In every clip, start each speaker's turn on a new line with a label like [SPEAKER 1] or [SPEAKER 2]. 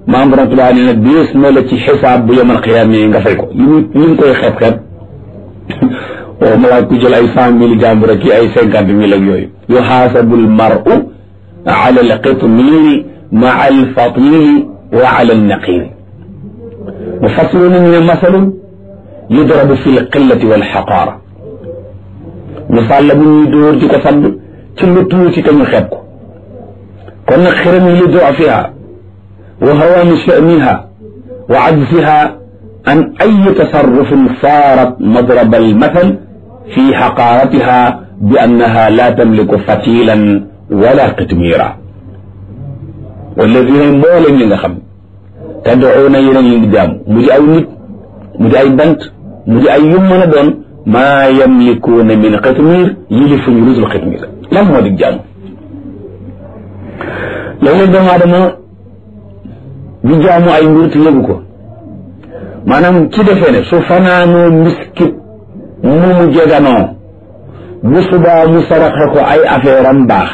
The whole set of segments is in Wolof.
[SPEAKER 1] maam borom Tuubaa nee na diis na la ci xisaab bu yomal xiyaam yi nga fay ko li ñu koy xeeb waaw ma laaj ku jël ay 100,000 jàmbur ak ay 50,000 ak yooyu yuxaasabu almaru ala alqitmiri maa alfatili wa ala alnaqiri mufassiruna ñu ne masalun yudrabu fi lqillati walxaqaara misaal la bu ñuy dóor di ko sadd ci lu tuuti te ñu xeeb ko kon nag xiram yi li duafiha wa hawaani sha'niha wa ajziha an ay tasarrufin saarat madraba almathal fi xaqaaratiha bi annaha la tamliku fatilan wala qitmira walladina mbooleem li nga xam tad'uuna yéen yi ngi jaam mu di ay nit mu di ay bant mu di ay yum mën a doon maa yamlikuuna min qitmir yilifuñu lu dul qitmir lan moo di jaam léeg-léeg doomu aadama di jaamu ay mbir te yëgu ko maanaam ci defee ne su fanaanoo miskit mu jeganoo bu subaa mu saraxe ko ay affaire am baax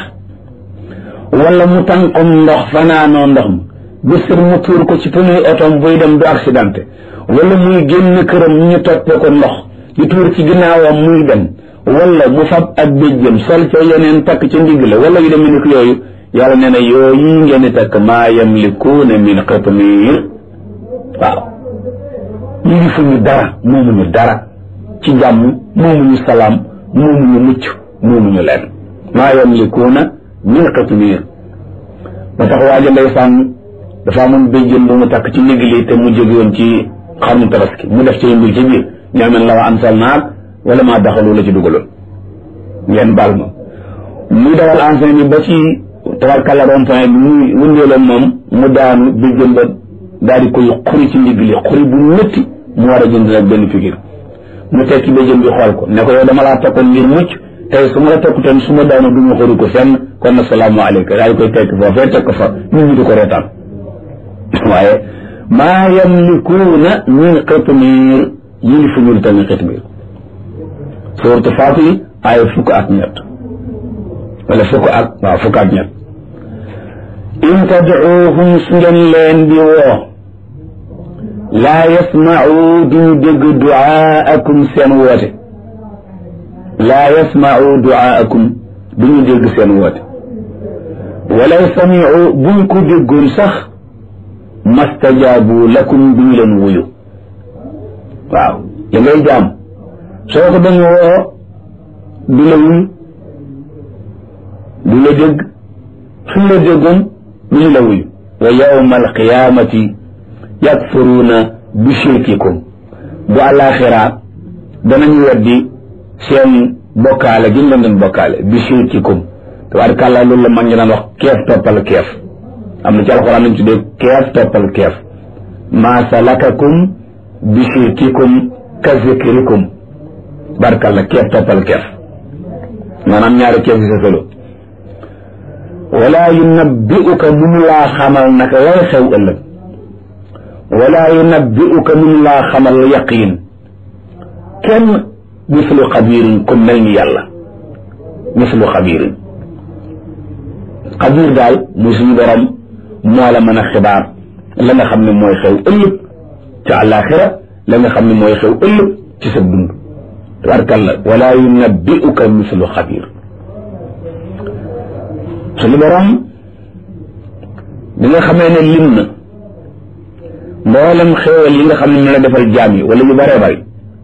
[SPEAKER 1] wala mu tànqom ndox fanaanoo ndox mi bés mu tuur ko ci pneu otom buy dem du accidenté wala muy génn këram ñu toppee ko ndox di tuur ci ginnaawam muy dem wala mu fab ak béjjëm sol ca yeneen takk ca ndigg la wala yu demee ni ko yooyu yàlla nee na yooyu ngeen di takk maa yamlikuuna min qitmir waaw yilifuñu dara moomuñu dara ci jàmm moomuñu salaam moomuñu mucc moomuñu leen maa yamlikuuna min qitmir ba tax waaja ndeysaan dafa amoon béjjën bu mu takk ci ndigg li te mu jóge woon ci xarnu tabaski mu def ci mbir ci biir ñaamen la wa ansal naag wala maa daxalu la ci dugaloon ngeen baal ma muy dawal enseigne bi ba ci tabarkàlla rond-point bi muy wëndeeloon moom mu daanu béjjën ba daal di koy xuri ci ndigg li xuri bu métti mu war a jënd nag benn figure mu tekki béjjën bi xool ko ne ko yow dama laa tokkoon ngir mucc tey su ma la tokkutoon su ma daanu du ma xuri ko fenn kon nag salaamaaleykum daal di koy tekki foofee teg ko fa nit ñi di ko reetaan waaye maa yamlikuuna min qitmir yilifuñu tamit qitmir suuratu Faatir ay fukk ak ñett wala fukk ak ñett in tad'uuhum su ngeen leen di woo laa yasma'u duñu dégg du'aakum seen woote laa yasma'u du'aakum duñu dégg seen woote walaw sami'u buñ ko déggoon sax mastajaabu lakum duñu leen wuyu waaw ya ngay jaam soo ko dañu woo du la wuyu du la dégg suñ la déggoon duñu la wuyu wa yawma alqiyamati yakfuruuna bi shirkikum bu àllaaxira danañu weddi seen bokkaale gi ñu leen doon bokkaale bi shirkikum tabaarkàlla loolu la mag ñi daan wax keef toppal keef am na ci alxuraan lañ tuddee keef toppal keef maa salakakum bi shirkikum ka zikrikum barkàlla keef toppal keef maanaam ñaari keef yi sa solo wala yunabbi'uka mënu laa xamal naka lay xew ëllëg wala yunabbi'uka mënu laa xamal yaqiin kenn mislu xabiirin ku mel ni yàlla mislu xabiirin xabiir daal muy suñu borom moo la mën a xibaar la nga xam ne mooy xew ëllëg ci àllaaxira la nga xam ne mooy xew ëllëg ci sa dund tabarkalla wala yunabbi'uka mislu xabiir suñu borom bi nga xamee ne lim na mboolem xéewal yi nga xam ne mu la defal jaam yi wala yu bëree bëri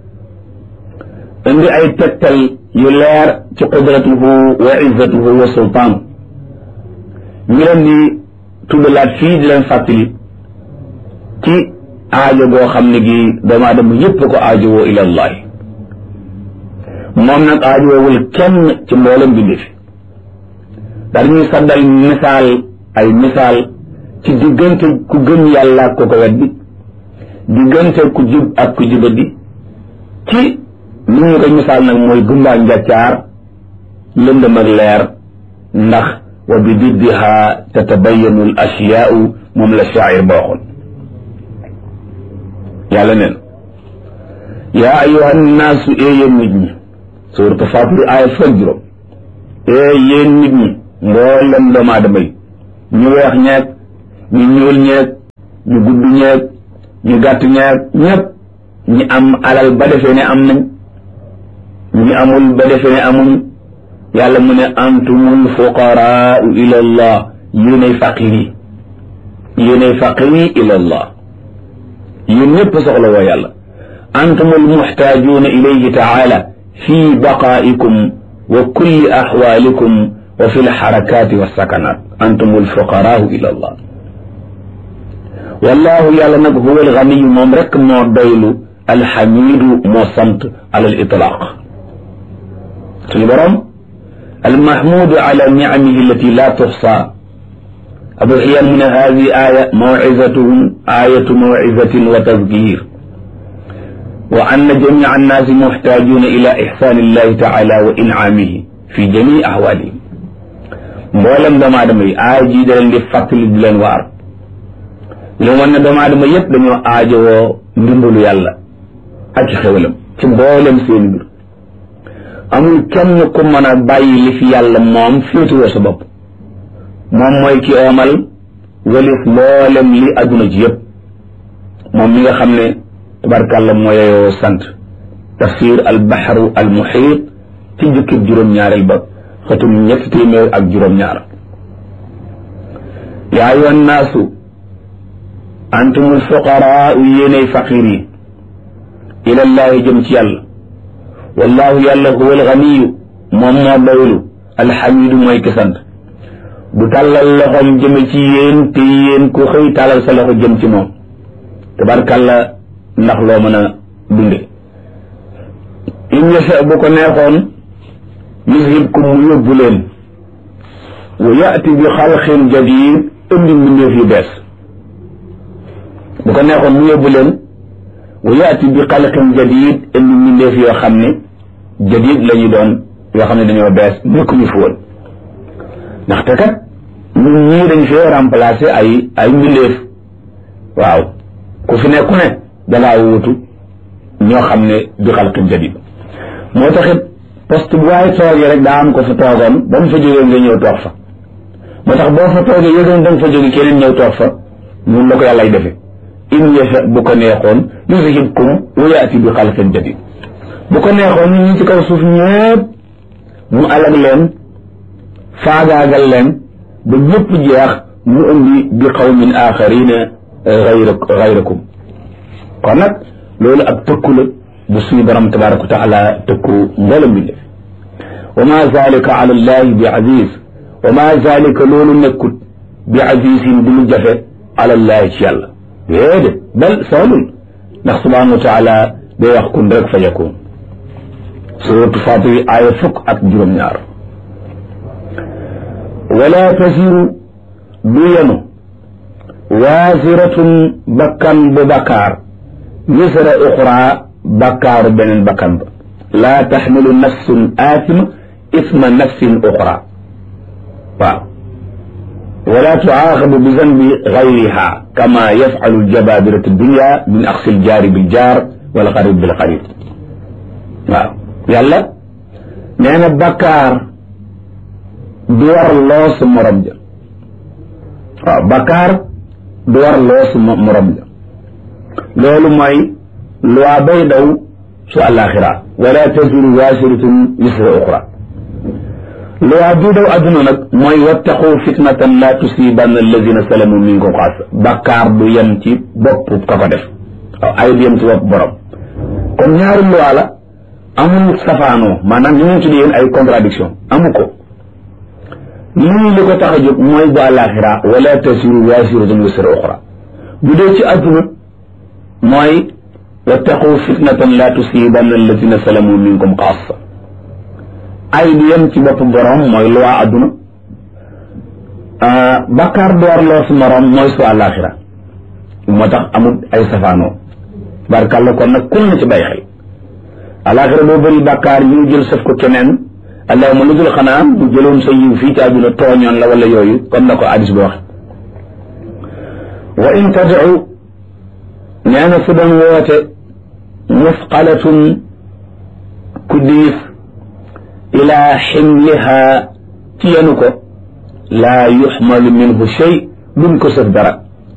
[SPEAKER 1] indi ay tegtal yu leer ci qudratuhu wa izzatuhu wa sultaan ñu leen di tuddalaat fii di leen fàttali ci aajo goo xam ne gi doomu aadama yëpp ko aajowoo ila allahi moom nag aajoowul kenn ci mboolem bindi fi daal ñuy saddal misaal ay misaal ci diggante ku gëm yàlla ak ko ko weddi diggante ku jub ak ku jubadi ci li ñu koy misaal nag mooy gumbaa njàccaar lëndëm ak leer ndax wa bi diddiha tatabayanu al asyaau moom la shaa'ir ba waxoon yàlla neen yaa ayyuha nnaasu yéen nit ñi suuratu Faatir aaya fukk juróom yéen nit ñi mboolem doomu aadama yi ñu weex ñeeg ñu ñuul ñeeg ñu gudd ñeeg ñu gàtt ñeeg ñëpp ñi am alal ba defee ne am nañ ñi amul ba defee ne amuñ yàlla mu ne antumul fuqaraau ila allah yéenay faqiri ila allah yéen ñëpp soxla woo yàlla antumul muxtaajuuna ilayhi taala fi baqaa'ikum wa kulli axwaalikum wa fi lxarakaati walsakanaat antumul fuqaraau ila allah wallahu yàlla nag huwa alganiyu moom rek moo doylu alxamidu moo sant ala al itlaaq suñu borom almahmudu ala nicamihi allati la tuxsa abu xiyan mu ne hadi aya mawcizatuhum ayatu mawcizatin wa tadkir wa anna jamia annaasi muxtaajuuna ila ixsaani illahi taala wa incaamihi fi jamii ahwaalihim mboolem doomu aadama yi aaya jii da leen di fàttali di leen waar li mu wan ne doomu aadama yépp dañoo aajowoo ndimbalu yàlla ak xewalam ci mboolem seen mbir amul kenn ku mën a bàyyi li fi yàlla moom féetuwoo sa bopp moom mooy ki oomal walif mboolem li adduna ji yépp moom mi nga xam ne tabarkàlla mooyoo sant tafsir al baxru al muxiit ci jukkib juróom-ñaareel ba xatum 300 yaa ayyuhan naasu antumul fuqaraa yéenay faqir yi ilallahi jëm ci yàlla wallahu yàlla huwa alganiyu moom moo doylu alxamidu mooy ki sant du tàllal loxoom jëme ci yéen te yéen ku xëy tàllal sa loxo jëm ci moom tabarkàlla ndax loo mën a dunde in yasha bu ko neexoon yuzhibkum mu yóbbu leen wa yaati bi xalqin jadid indi mbindeef yu bees bu ko neexoon mu yóbbu leen wa yaati bi xalqin jadid indi mbindeef yoo xam ne jadid la ñu doon yoo xam ne dañoo bees nekkuñu fi woon ndaxte kat ñun ñii dañ fee remplacer ay mbindeef waaw ku fi nekku ne dangaa wuutu ñoo xam ne bi xalqin jadid moo taxit poste bu waaye toogee rek daa am ko fa toogoon ba mu fa jógee nga ñëw toog fa moo tax boo fa toogee yëgoon da nga fa jóge keneen ñëw toog fa ñun la ko yàllay defe in yasha bu ko neexoon yuzhibkum wa yaati bi xalqin jadid bu ko neexoon ñun ñi ci kaw suuf ñëpp mu alag leen faagaagal leen ba ñëpp jeex mu indi bi qawmin axarina gayrakum kon nag loolu ab tëkku la bu suñu borom tabaraka wa taala tëkku mboolem bi def wa ma zalika ala allahi bi aziz wa ma zalika loolu nekkut bi azizin du mu jafe ala allahi ci yàlla déedéet bal soolul ndax subhanahu wa taala day wax kun rek fa yakun suratu Fatir aaya 12 wala tasiru du yenu waasiratun bakkan bu bakkaar wisra uxra bakkaaru beneen bakkan ba laa taxmilu nafsun aatima isma nafsin uxra waaw wala tuaaxabu bi zanbi gayriha kama yafalu ljababiratu dunya min axsi ljaari biljaar wal xarib bilxarib waaw yàlla nee na bakkaar du war loosu morom ja waaw bakkaar du war loosu morom ja loolu mooy loi bay daw su àllaaxira wala taziru waasiratun wisra uxra loi bi daw adduna nag mooy wattaqu fitnatan la tusibanna alladina salamu minkum xaasa bakkaar du yem ci bopp ka ko def waaw ay du yem ci bopp borom kon ñaari loi la amul safaanoo maanaam ñu ngi tuddee yéen ay contradiction amu ko lii li ko tax a jóg mooy bu àllaaxira wala taziru waasiratun wisra uxra bu dee ci adduna mooy wattaqu fitnatan la tusibanna alladina salamu minkum xaasa ay du yem ci bopp borom mooy lu waa adduna bakkaar du war loo su morom mooy su àllaaxira moo tax amul ay safaanoo barkàlla kon nag kun na ci bàyyi xel àllaaxira boo bëri bakkaar ñu jël sëf ko keneen allahuma lu dul xanaa mu jëloon sa yiw fii ci àdduna tooñoon la wala yooyu comme na ko hadis bi wax wa in tad'u nee na su doon woote musqalatun ku diis ilaa ximliha ci yenu ko laa yuxmalu minhu shay duñ ko sëf dara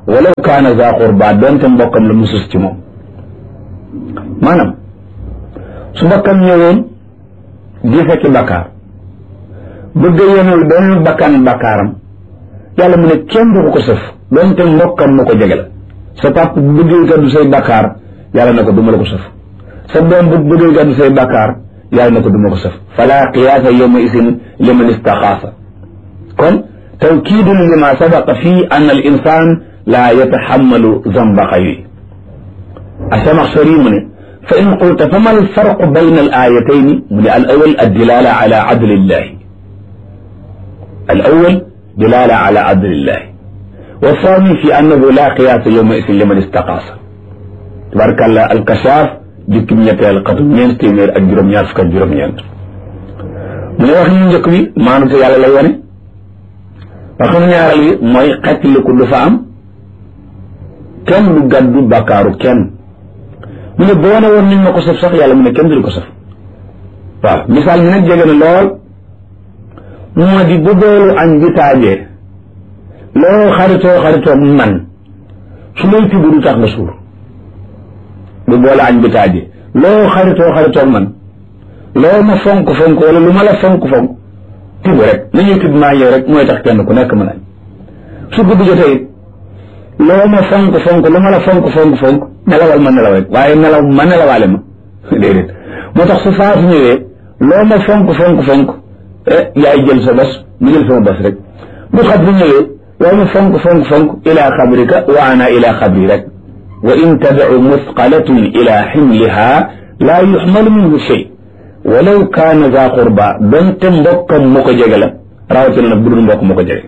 [SPEAKER 1] walaw kaana za qurba doonte mbokkam la musus ci moom maanaam su mbokkam ñëwoon di fekki bakkaar bëgg yenul benn bakkaaram yàlla mu ne kenn du ko sëf doonte mbokkam mu ko jege la sa pap bu bëggee gàddu say bakkaar yàlla na ko duma la ko sëf sa doom bu bëggee gàddu say bakkaar yàlla na ko duma ko sëf fala qiyaasa yawma isin liman istaxaasa kon tawkiidun lima sabaqa fii an al insan la yataxammalu zamba xayri Asamaxshari mu ne fa in qulta fama al farqu bayna al aayatayni mu ne al awal addilala ala adlillahi al awal dilala ala adlillahi wa thani fi annahu la qiyaasa yawma isin liman istaqaasa tabarakallah al kashaaf jukkim ñetteel xatum ñeent téeméer ak juróom-ñaar fukk ak juróom-ñeent mu ne wax ñu njëkk bi maanute yàlla lay wane waxam ñaaral yi mooy xettiliku du fa am kenn du gàddu bàkkaaru kenn mu ne boo ne woon niñ ma ko saf sax yàlla mu ne kenn du ko saf waaw misaal mi nag jege na lool moo di bu boolu añ bi taajee loo xaritoo man su lay tibb du tax nga suur bu boolu añ bi taajee loo xaritoo man loo ma fonk wala lu ma la fonk tibb rek nañuy tibb maa yow rek mooy tax kenn ku nekk mën añ su guddi jotee it loo ma fonk lu ma la fonk nelawal ma nelaw rek waaye nelaw ma nelawaale ma déedéet moo tax su faatu ñëwee loo ma fonk yaay jël sa bos mu jël sama bos rek bu xabri ñëwee loo ma fonk ila xabrika wa ana ila xabri rek wa in tad'u musqalatun ila ximliha laa yuxmalu minhu shay walaw kaana za qurba donte mbokkam mu ko jege la rawatina nag bu dul mbokk mu ko jege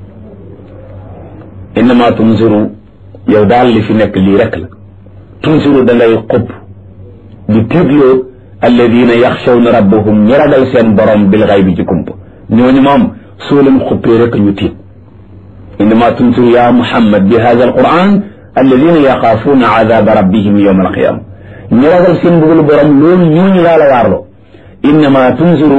[SPEAKER 1] innama tunziru yow daal li fi nekk lii rek la tunziru da ngay xub di tiitloo alladina yaxshawna rabbahum ñi ragal seen borom bil xaybi ci kump ñooñu moom soo leen xuppee rek ñu tiit innama tunziru ya muhammad bi hada alquran alladina yaxaafuuna adaba rabbihim yowma alqiyama ñi ragal seen mbugalu borom loolu ñooñu laa la waarloo innama tunziru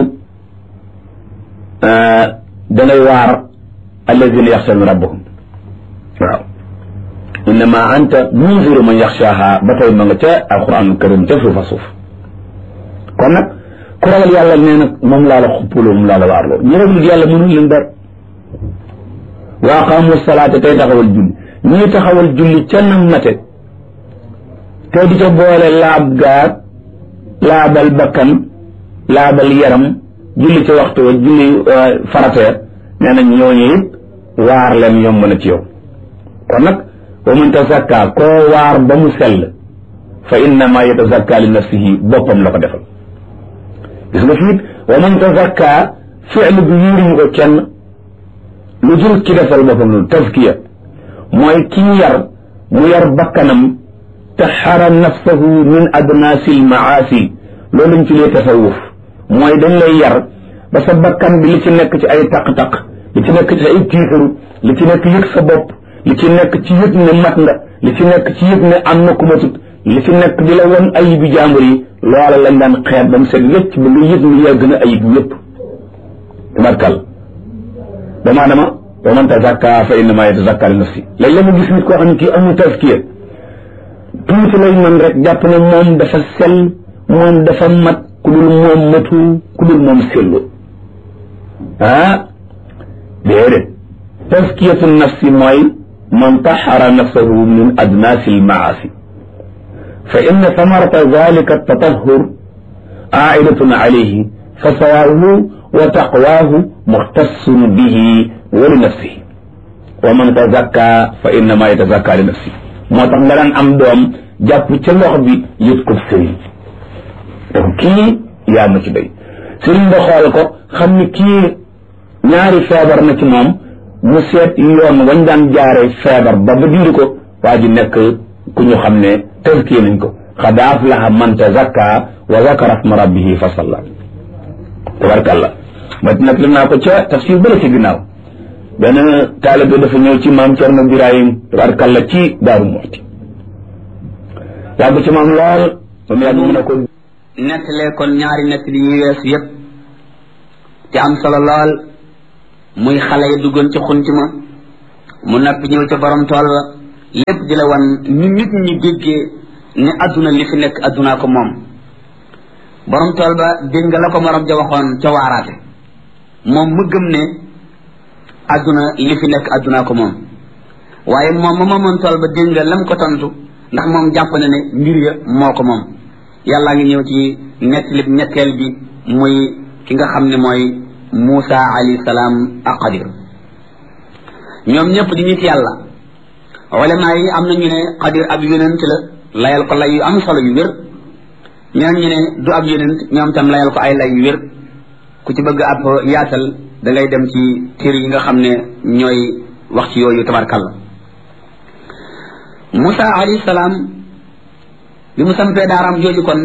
[SPEAKER 1] dangay waar alladina yaxshawna rabbahum waaw innama anta munziru man yaxshaaha ba tey ma nga ca alquranul karim ca suufa suuf kon nag ku ragal yàlla nee nag moom laa la xuppaloo moom laa la waarloo ñu ragal yàlla mënul leen dara wa aqaamu salaata tey taxawal julli ñuy taxawal julli ca nam mate te di ca boole laab gaar laabal bakkan laabal yaram julli ca waxtu wa julli farata nee na ñooñu it waar leen yomb na ci yow kon nag wa man tazakka koo waar ba mu sell fa innama yatazakka li nafsihi boppam la ko defal gis nga fiit wa man tazakka fi'l bi yuriñu ko kenn lu jël ki defal boppam loolu tazkiya mooy kii yar mu yar bakkanam taxara nafsahu min adnasil maasi loolu lañ ci lee tasawuf mooy dañ lay yar ba sa bakkan bi li ci nekk ci ay taq-taq li ci nekk ci ay tiitaru li ci nekk yëg sa bopp li ci nekk ci yëg ne mat nga li ci nekk ci yëg ne am na ku matut li ci nekk di la won ayib bi jàmbur yi loola lañ daan xeet ba mu set wécc ba nga yëg ni yaa gën a ayib ñëpp tabarkal doomu aadama wa man tazakka fa innama yatazakka li nafsi léeg-léeg mu gis nit koo xam ne kii amul tazkiya tuuti lay mën rek jàpp ne moom dafa sell moom dafa mat ku dul moom matu ku dul moom sellu déedéet tazkiyatu nafsi mooy man taxara nafsahu min adnaasi almaasi fa inna samarata dalika tatahur aidatun alayhi fa sawaahu wa taqwaahu muxtassun bihi wa li nafsihi wa man tazakka fa innama yatazakka li nafsi moo tax nga daan am doom jàpp ca lox bi yët ko sëriñ donc kii yaa ma ci doy sëriñ ba xool ko xam ni kii ñaari feebar na ci moom mu seet yoon wañ daan jaare feebar ba dindi ko waa ji nekk ku ñu xam ne tazkiya nañ ko qad aflaha man tazakka wa zakara isma rabbihi fa salla tabarakallah ma nag li naa ko ca tafsir bële ci ginnaaw benn taalibe dafa ñëw ci maam Cerno Birahim tabarakallah ci Daaru Muxti yàgg ci maam lool ba mu yàgg mu ne ko
[SPEAKER 2] nettalee kon ñaari nettali yi weesu yépp te am solo lool muy xale yi duggoon ci xunti ma mu noppi ñëw ca borom tool ba lépp di la wan ni nit ñi déggee ne adduna li fi nekk addunaa ko moom borom tool ba dégg nga la ko morom ja waxoon ca waaraate moom mu gëm ne adduna li fi nekk addunaa ko moom waaye moom ma moomoon tool ba dégg nga lam ko tontu ndax moom jàpp na ne mbir ya moo ko moom yàllaa ngi ñëw ci ñetteel bi muy ki nga xam ne mooy Muusa alayhi salaam ak Xadir ñoom ñëpp di nit yàlla ulama yi am na ñu ne Xadir ab yonent la layal ko lay yu am solo yu wér ñeneen ñu ne du ab yonent ñoom tam layal ko ay lay yu wér ku ci bëgg ab yaatal da ngay dem ci téere yi nga xam ne ñooy wax ci yooyu tabarkalla Muusa alayhi salaam bi mu sampee daaraam jooju kon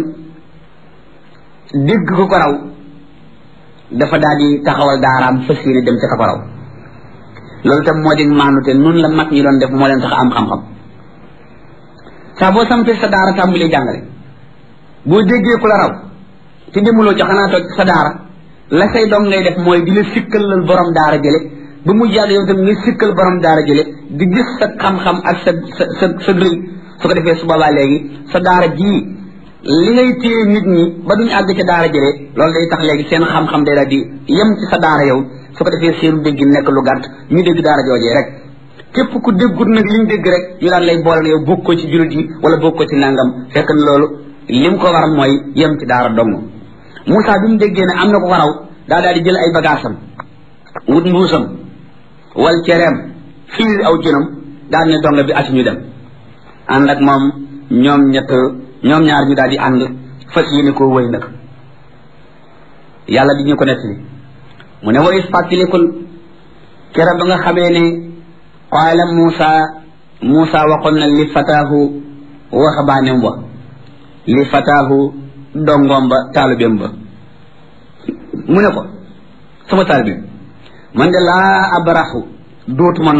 [SPEAKER 2] dégg ko raw dafa daal di taxawal daaraam fas yéene dem ca ka ko raw loolu tam moo di maanute nun la mag ñi doon def moo leen tax am xam-xam saa boo sampee sa daara tàmbalee jàngale boo déggee ku la raw te demuloo ca xanaa toog sa daara la say doom ngay def mooy di la sikkalal borom daara jële ba mu jàll yow tam nga sikkal borom daara jële di gis sa xam-xam ak sa rëy su ko defee su boobaa léegi sa daara jii li ngay téye nit ñi ba duñu àgg ca daara jële loolu day tax léegi seen xam-xam day daal di yem ci sa daara yow su ko defee seen dégg nekk lu gàtt ñu dégg daara joojee rek képp ku déggut nag liñ dégg rek ñu daan lay boole yow bokk ko ci jullit yi wala bokk ko ci nangam fekk na loolu lim ko waral mooy yem ci daara dong Moussa bi mu déggee ne am na ko ko raw daal di jël ay bagaasam wut mbuusam wal cereem fiir aw jënam daal ne donga bi ati ñu dem ànd ak moom ñoom ñaar ñu daal di ànd fas yéene koo wëy nag yàlla di ñu ko nettali mu ne wa is fàttalikul kera ba nga xamee ne qaala Muusa waxoon na li fataahu waxabaanem wa li fataahu dongoom ba taalibeem ba mu ne ko sama taalibe man de laa abraxu dootuma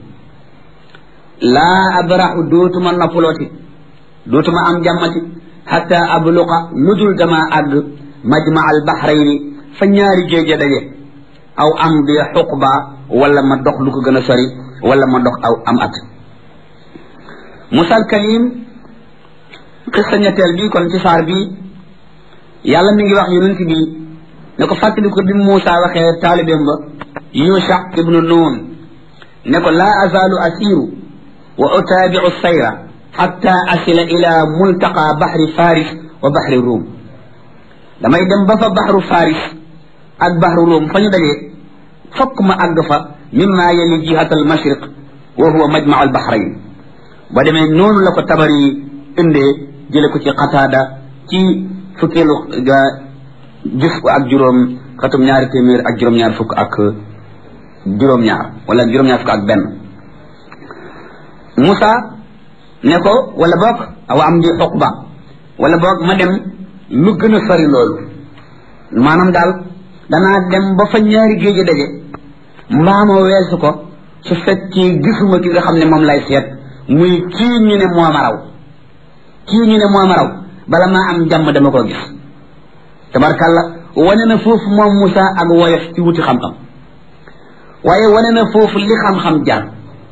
[SPEAKER 2] noppalooti dootuma am jàmmati hatta abluqa lu dul dama àgg majma al bahrayni fa ñaari géej daje aw am bi xuqba wala ma dox lu ko gën a sori wala ma dox aw am at Musa al Kalim xissa ñetteel bi kon ci saar bi yàlla mi ngi wax yonent bi ne ko fàttali ko bi Musa waxee taalibeem ba Yusha ibnu Nun ne ko laa azaalu asiru wa utaabiu sayra hatta asila ila multaqa bahri faris wa bahri rum damay dem ba fa bahru faris ak bahru rum fa ñu dajee fokk ma àgg fa mimma yali jihat al mashriq wa huwa majma al bahrayn ba demee noonu la ko Tabari indee jële ko ci Qataada ci fukkeelu jus ak juróom xatum ñaari téeméer ak juróom-ñaar fukk ak juróom-ñaar wala juróom-ñaar fukk ak benn Musa ne ko wala boog awa am di xuqba wala boog ma dem lu gën a sori loolu maanaam daal danaa dem ba fa ñaari géej daje mbaama weesu ko su fekkee gisuma ki nga xam ne moom lay seet muy kii ñu ne moo ma raw bala maa am jàmm dama koo gis tabarkàlla wane na foofu moom Musa ak woyof ci wuti xam-xam waaye wane na foofu li xam-xam jar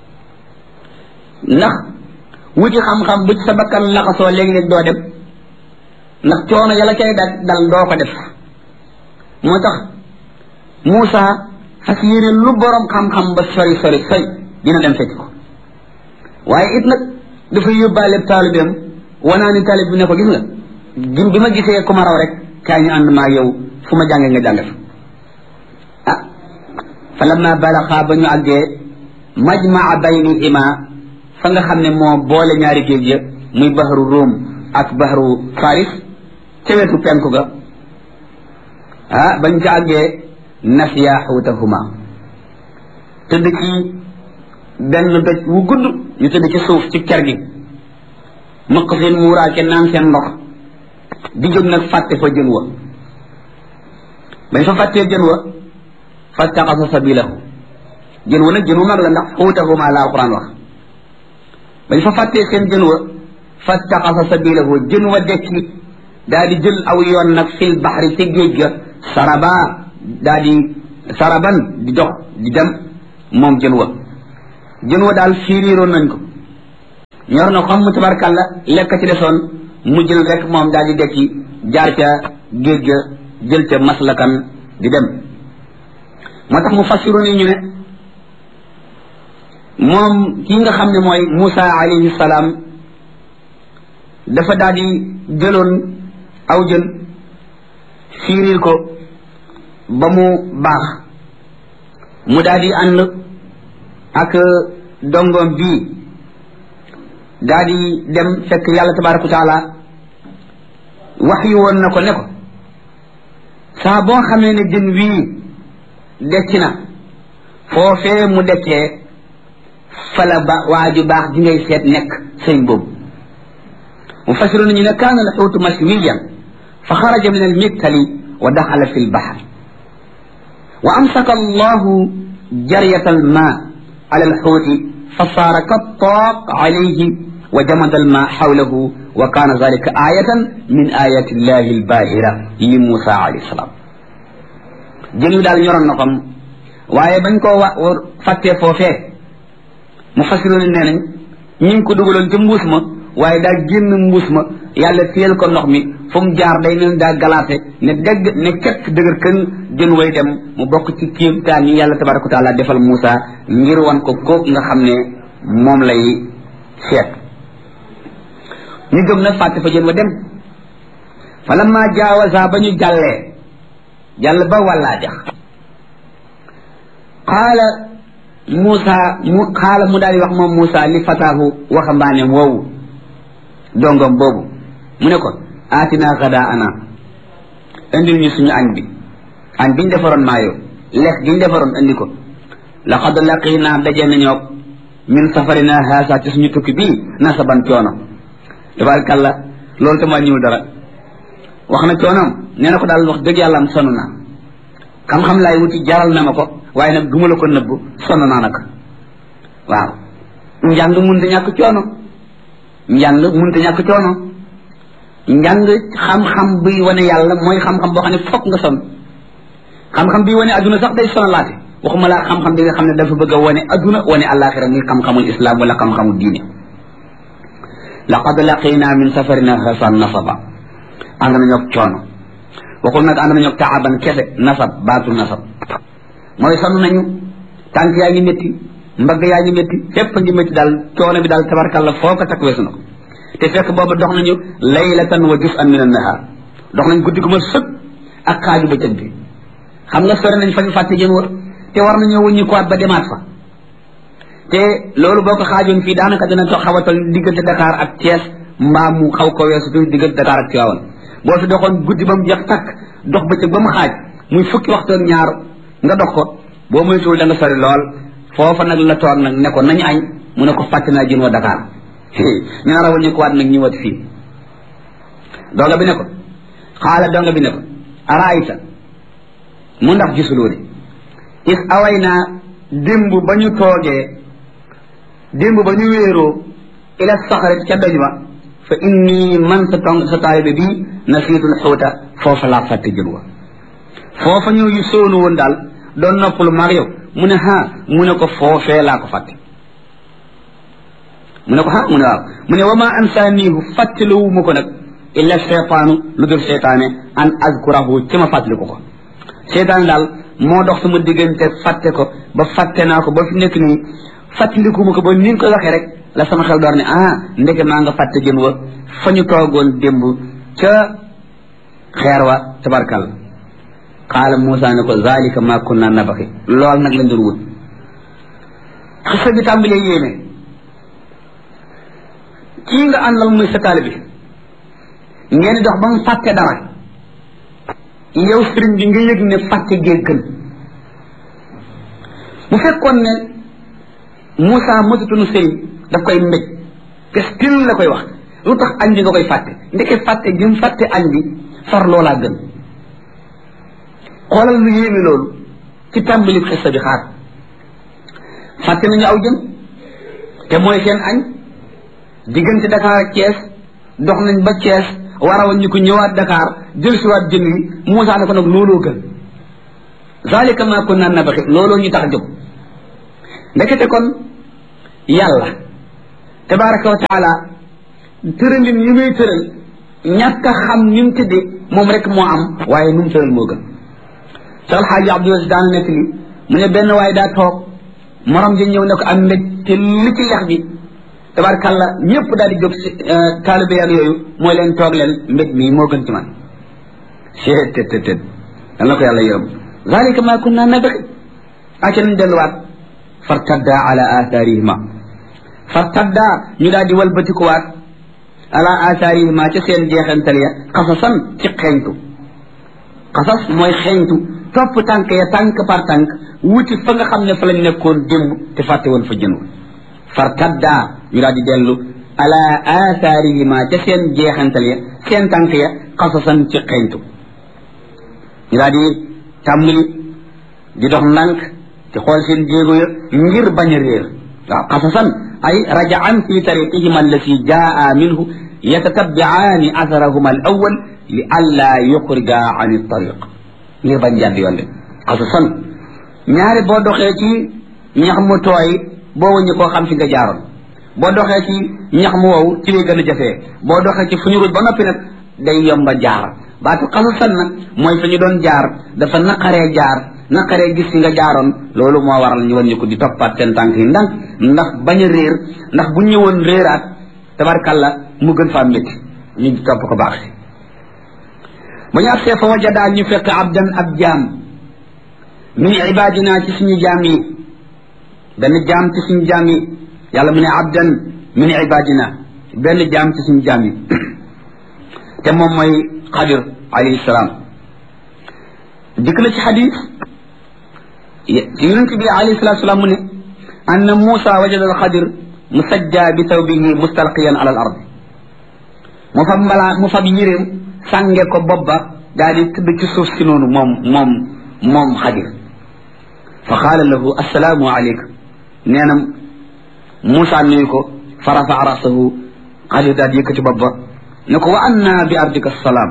[SPEAKER 2] ndax wuti xam-xam bu ci sa bakkan laxasoo léegi-léeg doo dem ndax coono yàlla cay dal doo ko def moo tax Musa fas yéene lu borom xam-xam ba sori dina dem fekk ko waaye it nag dafa yóbbaale taalibeem wanaa ni taalib bi ne ko gis nga bi ma gisee ku ma raw rek kaay ñu ànd maa yow fu ma jàngee nga jànge fa fa lamma balaxa ba ñu àggee majmaa baynihima fa nga xam ne moo boole ñaari géej ya muy bahru Rum ak bahru Faris ca wetu penku ga bañ ca àggee nasiya xuutahuma tëdd ci benn doj wu gudd ñu tëdd ci suuf ci ker gi mëq seen muuraake naan seen ndox di jóg nag fàtte fa jën wa bañ fa fàttee jën wa fattaxasa sabilahu jën wa nag jën wu mag la ndax xuutahuma la alquran wax bañ fa fàttee seen jën wa fattaxasa sabilahu jën wa dekki daa di jël aw yoon nag fil baxri ci géej ga saraban di dox di dem moom jën wa daal fiiriiroon nañ ko ñor na xam mu tabarkalla lekk ci desoon mu jël rek moom daal di dekki jaar ca géej ga jël ca maslakan di dem moo tax mu fassiru ni ñu ne moom kii nga xam ne mooy Moussa alayhi salaam dafa daal di jëloon aw jën fiiril ko ba mu baax mu daal di ànd ak dongoom bii daal di dem fekk yàlla tabaraka wa taala wax yu woon na ko ne ko saa boo xamee ne jën wii decc na foofee mu deccee fala ba waaju baax di ngay seet nekk sëñ boobu mu fasiru nañu ne kaana alxuutu mashwiyan fa xaraja min almiktali wa daxala fi lbaxar wa amsaka allahu jariyata alma ala alxuuti fa saara kattaaq alayhi wa jamada alma xawlahu wa kaana dalika ayatan min ayati illahi albahira li Musa alayhi salaam jën yu daal ñoroon na xam waaye bañ koo fàttee foofee mu fasiroon nee nañ ñu ngi ko dugaloon ca mbuus ma waaye daa génn mbuus ma yàlla téyel ko ndox mi fu mu jaar day mel daa galaate ne dégg ne kekk dëgër kën jën way dem mu bokk ci kéemtaan yi yàlla tabaraka wa taala defal Moussa ngir wan ko kooku nga xam ne moom lay seet ñu jóg nag fàtte fa jën wa dem fa lamma jaawaza ba ñu jàll ba wàllaa jax xaala mu daal di wax moom Moussa li fataahu waxambaaneem woowu dongom boobu mu ne ko aatina gadaa ana indil ñu suñu añ biñ defaroon maayo lekk giñ defaroon indi ko laqad laqina daje nañoo min safarina haasa ci suñu tukki bii nasaban coono tabarakalla loolu tam wàññiwul dara wax na coonoom nee na ko daal wax dëgg yàlla am sonn naa xam-xam laay wuti jaral na ma ko waaye nag duma la ko nëbb sonn naa nag waaw njàng munta ñàkk coono njàng xam-xam buy wane yàlla mooy xam-xam boo xam ne fokk nga sonn xam-xam bi wane adduna sax day sonalaate waxuma laa xam-xam bi nga xam ne dafa bëgg a wane adduna wane àllaaxira muy xam-xamul islam wala xam-xamul diine laqad laqina min safarina hasan nasaba ànd nañoo coono waxul nag ànd nañoo taaban kese nasab baatu nasab mooy sonn nañu tànk yaa ngi métti mbagg yaa ngi métti fépp ngi métti daal coono bi daal tabarkalla foo ko takk weesu na ko te fekk boobu dox nañu laylatan wa juz'an min an-nahar dox nañ guddi gu ma sëpp ak xaaju bëccëg bi xam nga sori nañ fa ñu fàtte jën war te war nañoo wuññi ko ba demaat fa te loolu boo ko xaajoon fii daanaka dina toog xaw a toll diggante Dakar ak Thiès mbaa mu xaw ko weesu tuuti diggante Dakar ak Tivaouane boo fi doxoon guddi ba mu jeex takk dox bëccëg ba mu xaaj muy fukki waxtu ak ñaar nga dox ko boo moytuwul da nga sori lool foofa nag la toog nag ne ko nañu añ mu ne ko fàtte naa jën wa Dakar ñu nar a wuññi ko waat nag ñëwaat fii donga bi ne ko araayta mu ndax gisuloo de is away naa démb ba ñu toogee démb ba ñu wéeroo ila saxarit ca doj ba fa inni man sa taalibe bii nasiitul xuuta foofa laa fàtte jën wa foofa ñëw yu soonu woon daal doon noppalu maag yow mu ne mu ne ko foofee laa ko fàtte mu ne ko mu ne waaw mu ne wa ma ansaaniihu fàttaliwu ma ko nag illa cheytaanu lu dul cheytaane an azkurahu ci ma fàttaliku ko cheytaane daal moo dox sama diggante fàtte ko ba fàtte naa ko ba fi nekk nii fàttaliku ma ko ba ni nga ko waxee rek la sama xel door ne ndeke maa nga fàtte jën wa fa ñu toogoon démb ca xeer wa tabarkal qaala Moussa ne ko zalika ma kunna nabaxi lool nag lañ doon wut xisa bi tàmbalee yéeme kii nga àndal muy sa taalibe bi ngeen dox ba mu fàtte dara yow sëriñ bi nga yëg ne fàtte gee gën bu fekkoon ne Moussa mësatunu sëriñ daf koy mbéj te stil la koy wax lu tax añ bi nga koy fàtte ndeke fàtte gi mu fàtte añ bi far loolaa gën xoolal lu yéeme loolu ci tàmbali xissa bi xaar fàtte nañu aw jën te mooy seen añ diggante Dakar ak Thiès dox nañ ba Thiès war a waññi ko ñëwaat Dakar jël si waat jën wi Moussa ne ko nag looloo gën zalika ma kunna nabghi looloo ñu tax a jóg ndekete kon yàlla tabaraka wa taala tëralin yi muy tëral ñàkk a xam ni mu tëddee moom rek moo am waaye nu mu tëral moo gën Cheikh Alhaaji Abdul Aziz daan nekk li mu ne benn waaye daa toog morom ji ñëw ne ko am mbég te li ci lex bi tabarkalla ñëpp daal di jóg si taalibe ak yooyu mooy leen toog leen mbég mii moo gën ci man tët dal na ko yàlla yërëm zalika ma kunna nabghi aca nañ delluwaat fartadda ala atharihima fartadda ñu daal di walbatikuwaat ala atharihima ca seen jeexantal ya xasasan ci xeeñtu xasas mooy xeeñtu topp tànk ya tànk par tànk wuti fa nga xam ne fa lañ nekkoon démb te fàtte woon fa jënu fartadda ñu daal di dellu ala atharihima ca seen jeexantal ya seen tànk ya xasasan ci xeeñtu ñu daal di tàmbali di dox ndànk te xool seen jéego ya ngir bañ a réer waaw xasasan ay rajaan fi tariqihima allati jaa minhu yatatabiaani atharahuma al awal li alla yuxrija an tariq ngir bañ jàdd yoon de xasasan ñaari boo doxee ci ñax mu tooy boo wëññi koo xam fi nga jaaroon boo doxee ci ñax mu wow ci lay gën a jafee boo doxee ci fu ñu ruj ba noppi nag day yomba jaar baatu xasasan nag mooy fa ñu doon jaar dafa naqaree jaar naqaree gis fi nga jaaroon loolu moo waral ñu wàññi ko di toppaat seen tànk yi ndànk ndax bañ a réer ndax bu ñëwoon réeraat tabarkalla mu gën faa métti ñu topp ko baax si ba ñu agsee fa wajadaa ñu fekk abdan ab jaam min ibadina ci suñu jaam yi benn jaam ci suñu jaam yi yàlla mu ne abdan min ibadina benn jaam ci suñu jaam yi te moom mooy xadir alayhi salaam dikk na ci xadis ci yonent bi alayhi salatu salaam mu ne anna Muusa wajada al xadir musajja bi tawbihi mustalqiyan ala al ard mu fab yéreem sànge ko bopp ba daal di tëdd ci suuf si noonu moom xadir fa qaala lahu assalaamu aleyka nee na Muusa nuyu ko fa rafa'a rasahu xadir daal di yëkkati bopp ba ne ko wa anna bi ardika salaam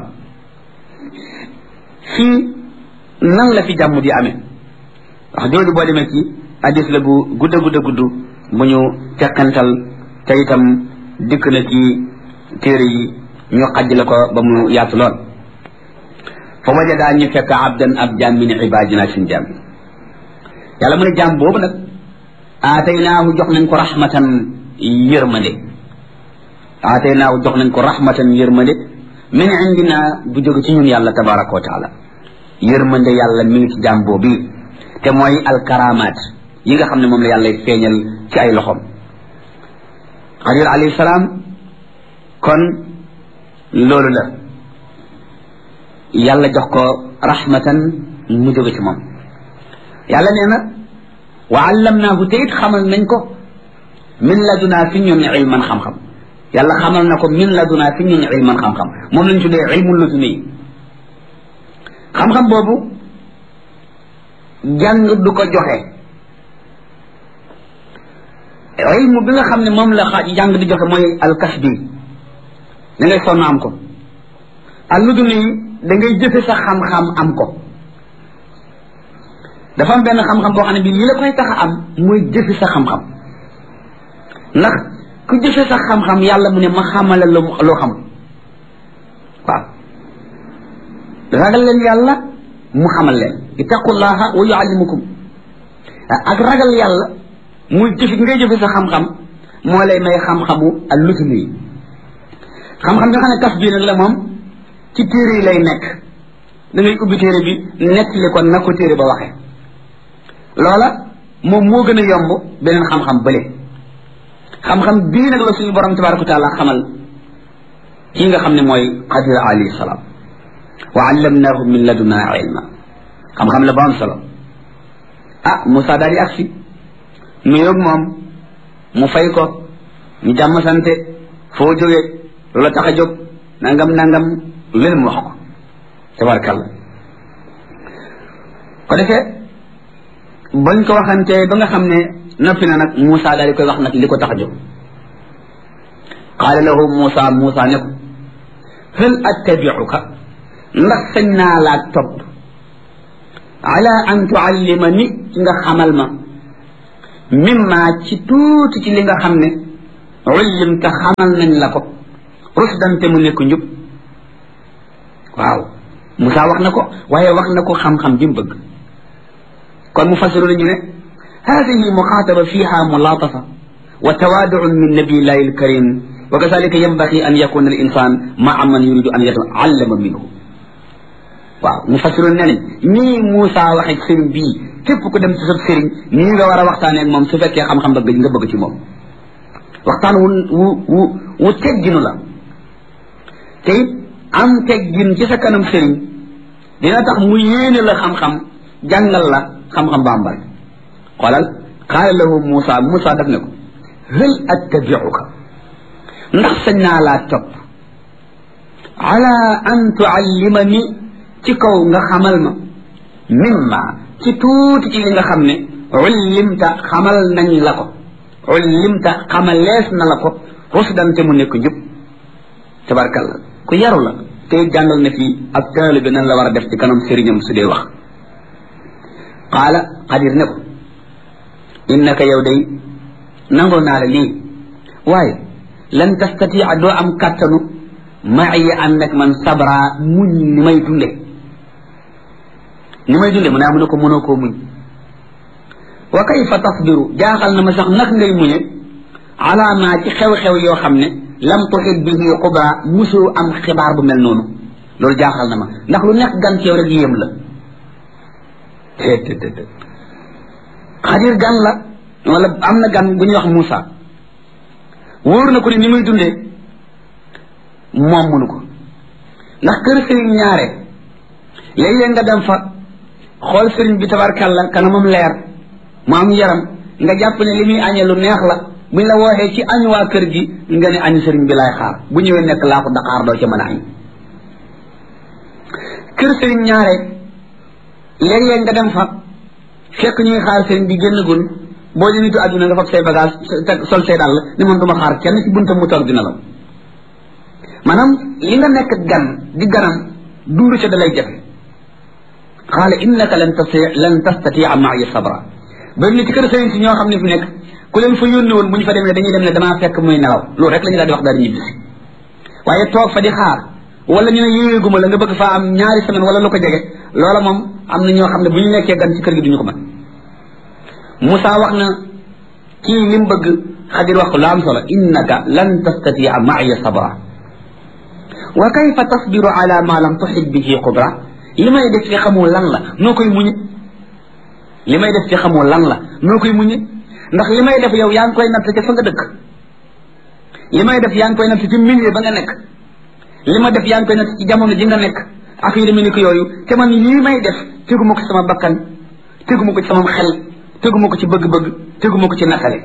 [SPEAKER 2] fii nan la fi jàmm di amee wax jooju boo demee ci hadis la bu gudd bu ñu tekkantal te itam dikk na ci téere yi ñu xajj la ko ba mu yaatu lool fa wajadaa ñu fekk abdan ab jaam min ibadina sin jaam yàlla mu ne jaam boobu nag aataynaahu jox nañ ko rahmatan yërmande aataynaahu jox nañ ko rahmatan yërmande min indina bu jóge ci ñun yàlla tabaraka wa taala yërmande yàlla mi ngi ci jaam boobu te mooy alkaramaat yi nga xam ne moom la yàlla feeñal ci ay loxoom xadir alayhi salaam kon loolu la yàlla jox ko rahmatan mu jóge ci moom yàlla nee na wa allamnaahu te it xamal nañ ko min ladunaa fi ñun ilman xam-xam yàlla xamal na ko min ladunaa fi ñun ilman xam-xam moom lañ tuddee ilmul laduni xam-xam boobu jàng du ko joxe ilmu bi nga xam ne moom la jàng di joxe mooy alkasbi da ngay sonn am ko alluduni da ngay jëfe sa xam-xam am ko dafa am benn xam-xam boo xam ne bii li la koy tax a am mooy jëfe sa xam-xam ndax ku jëfe sa xam-xam yàlla mu ne ma xamala loo xam waaw ragal leen yàlla mu xamal leen ittaqullaha wa yuallimukum ak ragal yàlla muy jëf ngay jëfe sa xam-xam moo lay may xam-xamu al lutumi xam-xam nga xam ne kas bii nag la moom ci téere yi lay nekk da ngay ubbi téere bi nettali ko na ko téere ba waxee loola moom moo gën a yomb beneen xam-xam bële xam-xam bii nag la suñu borom tabaraka wa taala xamal kii nga xam ne mooy xadir alayhi salaam wa allamnaahu min laduna ilma xam-xam la ba am solo ah Moussa daal di agsi nuyoog moom mu fay ko ñu jàmm sante foo jógee loola tax a jóg nangam leen mu wax ko tabarakàllah ko defee bañ ko waxantee ba nga xam ne noppi na nag Moussa daal di koy wax nag li ko tax a jóg qaala lahu Moussa ne ko hal attabiuka ndax sañ naa laa topp ala an tuallima ni ci nga xamal ma mimma ci tuuti ci li nga xam ne ullimta xamal nañ la ko rusdan te mu nekk njub waaw Moussa wax na ko waaye wax na ko xam-xam bi mu bëgg kon mu fasiru nañu ne hadihi muxaataba fiha mulatafa wa tawaduun min nabiyillahi alkarim wa kazalika yanbaghi an yakuna al insan maa man yuridu an yataallama minhu waaw mu fasiru ne nañ nii Moussa waxe sëriñ bii képp ku dem ci sa sëriñ nii nga war a waxtaanee ak moom su fekkee xam-xam bëgg nga bëgg ci moom waxtaan wu tegginu la te it am teggin ci sa kanam sëriñ dina tax mu yéene la xam-xam jàngal la xam-xam ba am bari xoolal qaala lahu Moussa daf ne ko hal attabiuka ndax sañ naa laa topp ala an tuallimani ci kaw nga xamal ma mimma ci tuuti ci li nga xam ne ullimta xamal nañ la ko ullimta xamalees na la ko rusdan te mu nekk njub tabarkalla ku yaru la te jàngal na fii ab taalibe nan la war a def ci kanam sëriñam su dee wax qaala xadir ne ko innaka yow day nangoo naa la lii waaye lan tastatia doo am kàttanu maaya ànd ak man sabra muñ ni may dunde mu naa mu ne ko mënoo koo muñ wa kayfa tasbiru jaaxal na ma sax nag ngay muñe ala ma ci xew-xew yoo xam ne lam tuhit bihi xubra musu am xibaar bu mel noonu loolu jaaxal na ma ndax lu nekk gan ci yow rek yéem la xadir gan la wala am na gan bu ñuy wax Moussa wóor na ko ni muy dundee moom mënu ko ndax kër sëriñ ñaare léeg-léeg nga dem fa xool sëriñ bi tabarkalla kanamam leer mu am yaram nga jàpp ne li muy añee lu neex la buñ la wooxee ci añ waa kër gi nga ne añu sëriñ bi laay xaar bu ñëwee nekk laa ko Dakar doo ca mën a añ kër sëriñ ñaare léeg-léeg nga dem fa fekk ñuy xaar sëriñ bi génn gun boo di nitu àdduna nga fab say bagage sol say dàll ni man duma xaar kenn ci buntam mu toog dina la maanaam li nga nekk gan di ganam duuru ca dalay jafe xaala innaka lan tastatia maaya sabra bari na ci kër sëriñ si ñoo xam ne fi nekk ku leen fa yónni woon bu ñu fa demee dañuy dem ne damaa fekk muy nelaw loolu rek la ñu daal di wax daal di ñibbisi waaye toog fa di xaar wala ñu ne yéeguma la nga bëgg faa am ñaari semaine wala lu ko jege loola moom am na ñoo xam ne bu ñu nekkee gan ci kër gi duñu ko mën Moussa wax na kii li mu bëgg xadir wax ko la am solo innaka lan tastatia maaya sabra wa kayfa tasbiru ala ma lam tuhit bihi qudra li may def ci xamoo lan la noo koy muñe li may def ci xamoo lan la noo koy muñe ndax li may def yow yaa ngi koy natt ca fa nga dëkk li may def yaa ngi koy natt ci milieu ba nga nekk li ma def yaa ngi koy natt ci jamono ji nga nekk ak yu demee ni ko yooyu te man lii may def teguma ko ci sama bakkan teguma ko ci sama xel teguma ko ci bëgg-bëgg teguma ko ci nattale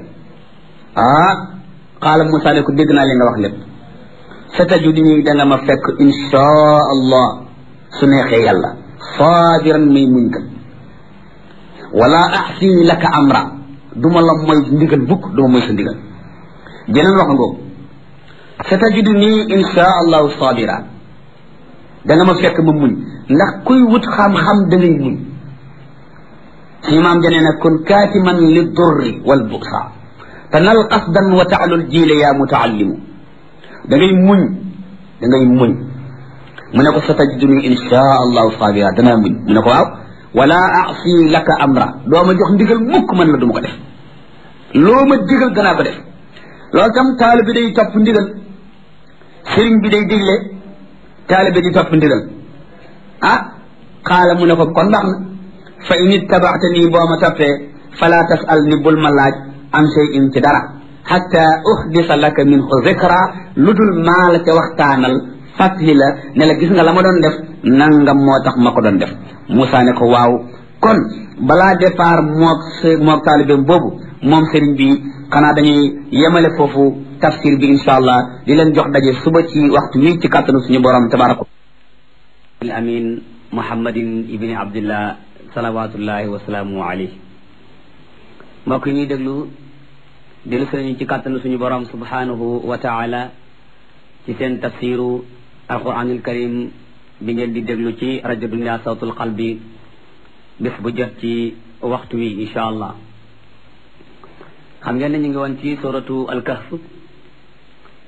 [SPEAKER 2] qaala Moussa ne ko dégg naa li nga wax lépp sa tajudini da nga ma fekk inshaa allah su neexee yàlla sabiran may muñ kat wala axsi laka amra duma la mooy ndigal bukk duma mooy sa ndigal jeneen wax ngoogu sa tajudini inshaa allahu sabira da nga ma fekk ma muñ ndax kuy wut xam-xam da ngay muñ imaam janee nag kun kaatiman li durri wal busa tanal qasdan wa taalul jiile yaa mutaallimu da ngay muñ mu ne ko sa tajiduni inshaa allahu sabira danaa muñ mu ne ko waaw wala asi laka amra doo ma jox ndigal mukk man la du ma ko def loo ma digal danaa ko def loolu tam taalibe bi day topp ndigal sëriñ bi day digle taalibe di topp ndigal xaala mu ne ko kon baax na fa in ittabaatani boo ma toppee fala tasal ni bul ma laaj an shay'in ci dara hatta uhdisa laka minhu zikra lu dul maa la ca waxtaanal fàttali la ne la gis nga la ma doon def nangam moo tax ma ko doon def Moussa ne ko waaw kon balaa départ mook taalibeem boobu moom sëriñ bi xanaa dañuy yemale foofu tafsir bi insha allah di leen jox daje suba ci waxtu wi ci kàttanu suñu borom tabaraka al amin muhammadin ibni abdillah salawatullahi wasalaamu alayhi mbokk yi ñuy déglu dellu nañu ci kàttanu suñu borom subhanahu wa taala ci seen tafsiru alquranul karim bi ngeen di déglu ci rajo Dunya Sawtul Qalbi bés bu jot ci waxtu wi insha allah xam ngeen ne ñu ngi woon ci suratu alkahf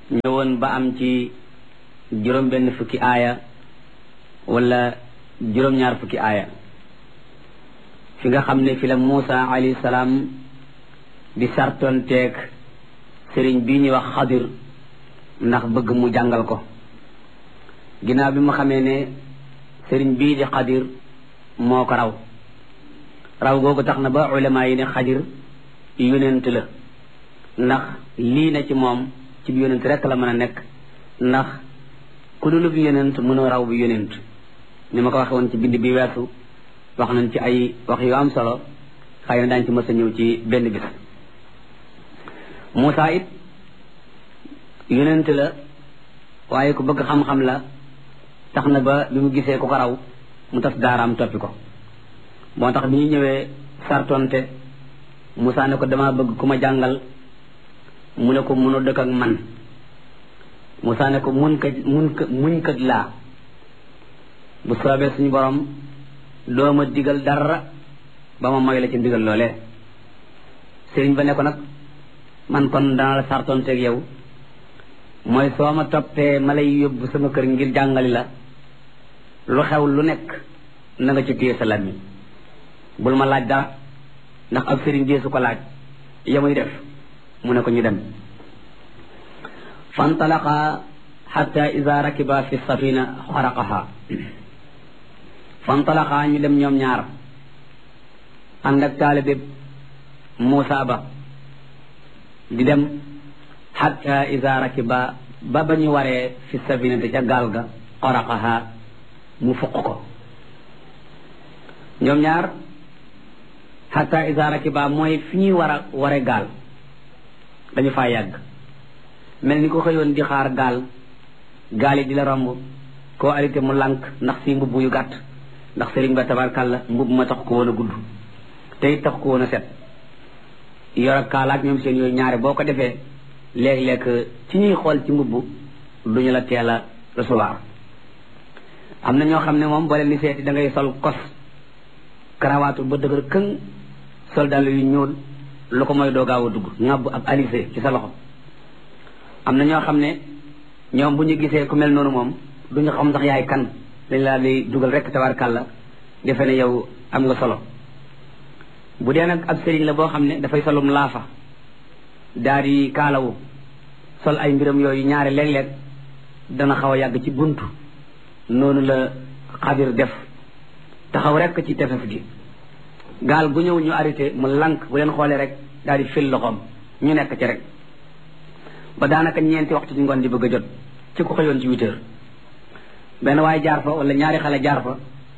[SPEAKER 2] ñëwoon ba am ci juróom benn fukki aaya wala juróom ñaar fukki aaya fi nga xam ne fi la Muusa alayhi salaam di sartonteeg sëriñ bii ñuy wax Xadir ndax bëgg mu jàngal ko ginnaaw bi mu xamee ne sëriñ bii di Xadir moo ko raw googu tax na ba ulama yi ne Xadir yonent la ndax lii na ci moom ci bi yonent rek la mën a nekk ndax ku dul bi yonent mënoo raw bi yonent ni ma ko waxee woon ci bind bi weesu wax nañ ci ay wax yu am solo xëy na daañu ci mës a ñëw ci benn bis Muusa it yonent la waaye ku bëgg xam-xam la tax na ba bi mu gisee ku ko raw mu tas daaraam toppi ko moo tax bi ñu ñëwee sartonte Muusa ne ko dama bëgg ku ma jàngal mu ne ko mënoo dëkk ak man Muusa ne ko muñ kat laa bu soobee suñu borom doo ma digal dara ba ma moy la ci ndigal loolee sëriñ ba ne ko nag man kon dana la sartonteeg yow mooy soo ma toppee ma lay yóbbu sama kër ngir jàngali la lu xew lu nekk na nga ci téye sa làmmiñ bul ma laaj dara ndax ab sëriñ deesu ko laaj yamuy def mu ne ko ñu dem fantalaqa xatta ida rakiba fi safina xaraqaha fantalaqa ñu dem ñoom ñaar ànd ak taalibe Muusa ba di dem xatta ida rakiba ba ñu waree fi safina te ca gaal ga xaraqaha mu fuq ko ñoom ñaar xatta ida rakiba mooy fi ñuy ware gaal dañu faa yàgg mel ni ko xëyoon di xaar gaal yi di la romb koo arrêté mu lànk ndax si mbubb yu gàtt ndax sëriñ ba tabarkàlla mbubb ma tax ko woon a gudd te it tax ko woon a set yor ak kaalaak ñoom seen yooyu ñaare boo ko defee léeg-léeg ci ñuy xool ci mbubb duñu la teel a recevoir am na ñoo xam ne moom boo leen di seeti da ngay sol kos karawaatu ba dëgër këng sol dàll yu ñuul lu ko mooy doo gaaw a dugg ngàbb ab alisé ci sa loxo am na ñoo xam ne ñoom bu ñu gisee ku mel noonu moom duñu xam sax yaay kan dañ laa di dugal rek tabarkàlla defe ne yow am nga solo bu dee nag ab sëriñ la boo xam ne dafay solum laafa daal di kaalawu sol ay mbiram yooyu ñaare léeg-léeg dana xaw a yàgg ci buntu noonu la Xadir def taxaw rek ci tefes gi gaal gu ñëw ñu arrêté mu lànk bu leen xoolee rek daal di fil loxoom ñu nekk ci rek ba daanaka ñeenti waxtu ci ngoon di bëgg a jot ci ku xëyoon ci 8 heures benn waaye jaar fa wala ñaari xale jaar fa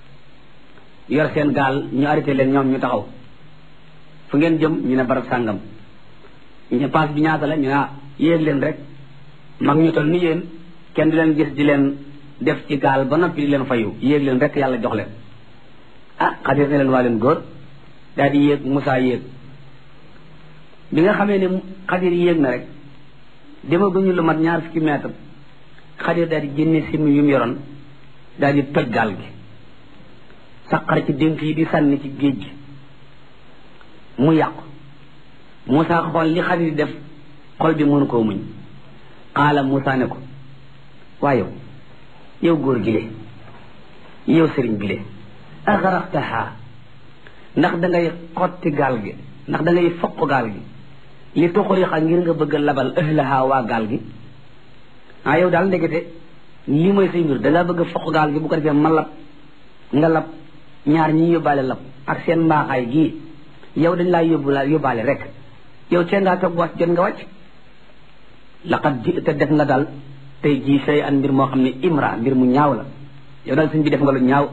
[SPEAKER 2] yor seen gaal ñu arrêté leen ñoom ñu taxaw fu ngeen jëm ñu ne barab sàngam ñu paas bi ñaata la ñu ne yéeg leen rek mag ñu toll ni yéen kenn du leen gis di leen def ci gaal ba noppi di leen fayu yéeg leen rek yàlla jox leen Xadir ne leen waa leen góor daal di yéeg Muusa yéeg bi nga xamee ne Xadir yéeg na rek dema ba ñu lu mat 20 mètre Xadir daal di génne simi yu mu yoroon daal di toj gaal gi saqar ci dénk yi di sànni ci géej gi mu yàqu Muusa xool li Xadir def xol bi mënu koo muñ xaala Muusa ne ko waaye yow góor gi le yow sëriñ bi le axaraxtaha ndax da ngay xotti gaal gi ndax da ngay foq gaal gi li tuxurixa ngir nga bëgg a labal ahlaha waa gaal gi yow daal ndekete lii mooy say mbir da ngaa bëgg a foq gaal gi bu ko defee ma lab nga lab ñaar ñi yóbbaale lab ak seen mbaaxaay gii yow dañ laa yóbbaale rek yow tee ngaa toog wàcc jot nga wàcc laqad ji te def nga daal tey jii say an mbir moo xam ne imra mbir mu ñaaw la yow daal sëñ bi def nga lu ñaaw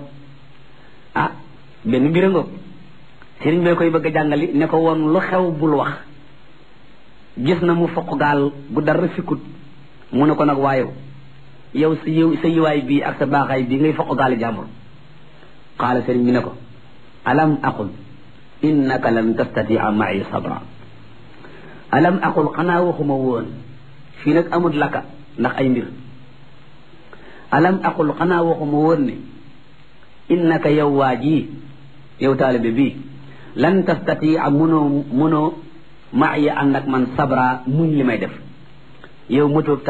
[SPEAKER 2] benn mbir a ngoog sëriñ bee koy bëgg a jàngali ne ko woon lu xew bul wax gis na mu foq gaal gu dara fikkut mu ne ko nag waayow yow sa yiwaay bii ak sa baaxaay bii ngay foq gaali jàmbur qaala sëriñ bi ne ko alam aqul innaka lan tastatia ma'i sabra alam aqul xanaa waxuma woon fii nag amut laka ndax ay mbir alam aqul xanaa waxuma woon ne innaka yow waa ji yow taalibe bii lan tastatia munoo ma'i ànd ak man sabra muñ li may def yow matagóob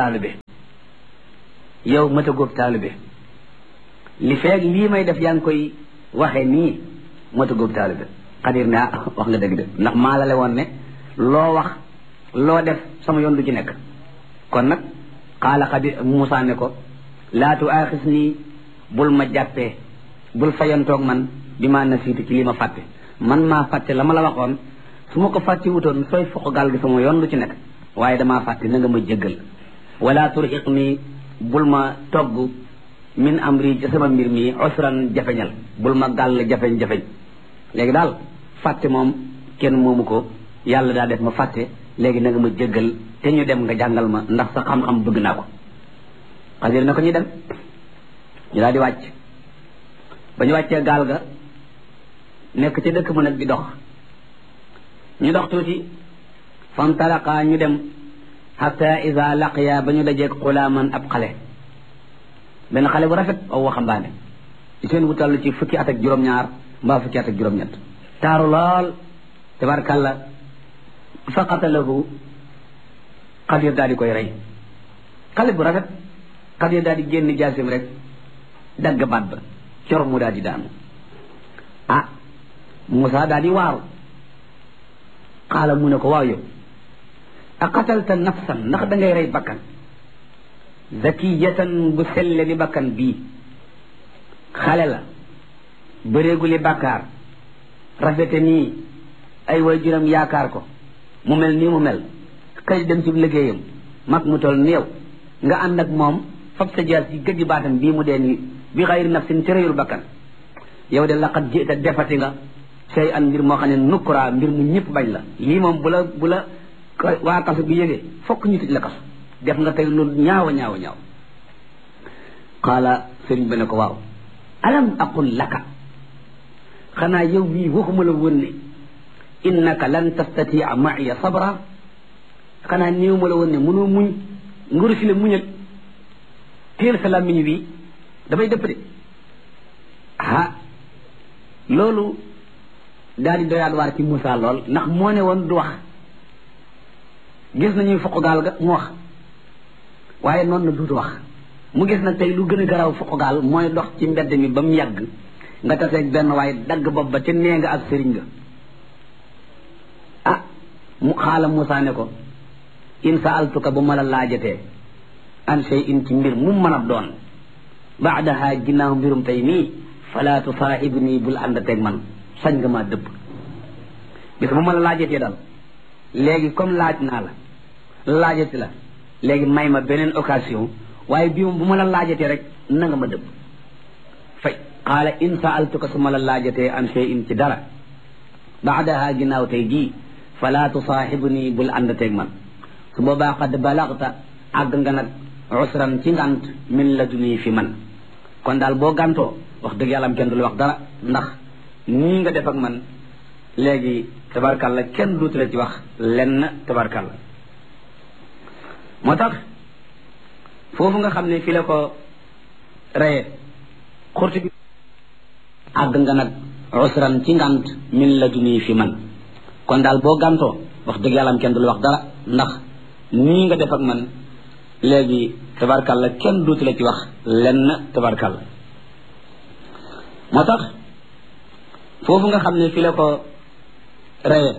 [SPEAKER 2] taalibe li feeg lii may def yaa ngi koy waxee nii matagóob taalibe Xadir ne wax nga dëgg de ndax maa la le woon ne loo wax loo def sama yoon du ci nekk kon nag xaala Xadir Muusaa ne ko laa tuaaxis nii bul ma jàppee bul fayantoog man bi ma nasiitu ci li ma fàtte man maa fàtte la ma la waxoon su ma ko fàtte wutoon sooy foq gaal gi sama yoon lu ci nekk waaye damaa fàtte na nga ma jéggal wala turxiq nii bul ma togg min amri ci sama mbir mi usran jafeñal bul ma gàll jafeñ léegi daal fàtte moom kenn moomu ko yàlla daa def ma fàtte léegi na nga ma jéggal te ñu dem nga jàngal ma ndax sa xam-xam bëgg naa ko Xadir na ko ñu dem ñu daal di wàcc ba ñu wàccee gaal ga nekk ca dëkk mu nag di dox ñu dox tuuti famtalaqa ñu dem hatta ida laqiya ba ñu dajeeg xulaaman ab xale benn xale bu rafet aw waxambaane ci seen wu toll ci fukki at ak juróom-ñaar mbaa fukki at ak juróom-ñett taaru lool tabarkàlla fa qatalahu Xadir daal di koy rey xale bu rafet Xadir daal di génn jaasim rek dagg baat ba cor mu daal di daanu Muusaa daal di waaru xaala mu ne ko waaw yow a qatalta nafsan ndax da ngay rey bakkan zakiyatan bu selle ni bakkan bii xale la bëreeguli bàkkaar rafete nii ay waajuram yaakaar ko mu mel nii mu mel xëy dem ci liggéeyam mag mu toll néew nga ànd ak moom fab sa jaas yi gëj baatam bii mu dee nii bi xayri nafsin ci reyul bakkan yow de laqad jita defati nga sey an mbir moo xam ne nukkura mbir mu ñëpp bañ la lii moom bu la waa kaso bi yëgee fokk ñu tëj la kaso def nga tey lu ñaaw qaala sëriñ ba ne ko waaw alam aqul laka xanaa yow mii waxuma la woon ne innaka lan tastatia ma'iya sabra xanaa néew ma la woon ne mënoo muñ nguru si la muñal téel sa làmmiñ wi damay dëpp de loolu daal di doyaat waar ci Muusaa lool ndax moo ne woon du wax gis nañuy foq gaal ga mu wax waaye noonu na duutu wax mu gis nag tey lu gën a garaaw foq gaal mooy dox ci mbedd mi ba mu yàgg nga taseeg benn waaye dagg bopp ba ca nee nga ak sëriñ nga mu xaala Muusaa ne ko in saaltuka bu ma la laajatee an shay'in ci mbir mu mën a doon baadaha ginnaaw mbirum tey nii fala tusaahibni bul ànd teg man sañ nga maa dëpp bis bu ma la laajatee daal léegi comme laaj naa la laajati la léegi may ma beneen occasion waaye bii moom bu ma la laajatee rek na nga ma dëpp fay qaala in saaltuka su ma la laajatee an shay'in ci dara baadaha ginnaaw tey jii fala tusaahibni bul ànd teg man su boobaa qad balagta àgg nga nag usran ci ngant min laduni fi man kon daal boo gàntoo wax dëgg yàlla am kenn du la wax dara ndax nii nga def ak man léegi tabarkàlla kenn duutu la ci wax lenn tabarkàlla moo tax foofu nga xam ne fi la ko reye xurtu bi àgg nga nag usran ci ngant min laduni fi man kon daal boo gàntoo wax dëgg yàlla am kenn du la wax dara ndax nii nga def ak man léegi tabarkàlla kenn duutu la ci wax lenn tabarkàlla moo tax foofu nga xam ne fi la ko reye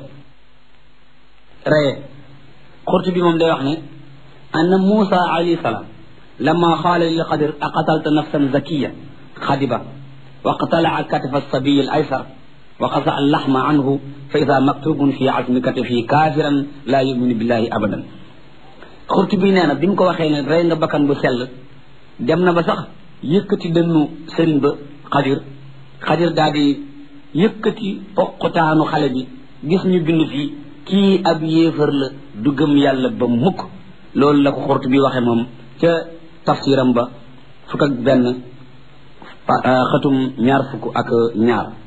[SPEAKER 2] xurtu bi moom day wax ne anna Muusa alayhi salaam lamma qaala li Xadir aqatalta nafsan zakiya xadiba wa qatala'a katifa as-sabiy al-aysar wa qata'a al-lahma anhu fa idha maktubun fi azmi katifi kafiran la yuminu billahi abadan xurtu bi nee na bi mu ko waxee ne rey nga bakkan bu sell dem na ba sax yëkkati dënnu sëriñ ba Xadir daal di yëkkati poqutaanu xale bi gis ñu bind fii kii ab yéefar la du gëm yàlla ba mukk loolu la ko xurtu bi waxee moom ca tafsiram ba fukk ak benn xatum ñaar fukk ak ñaar